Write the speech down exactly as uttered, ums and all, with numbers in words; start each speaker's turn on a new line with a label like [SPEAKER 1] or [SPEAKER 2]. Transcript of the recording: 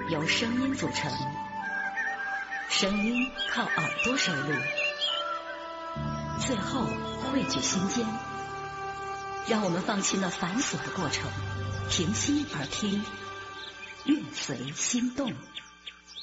[SPEAKER 1] 由声音组成，声音靠耳朵收录，最后汇聚心间。让我们放弃了繁琐的过程，平心而听，乐随心动。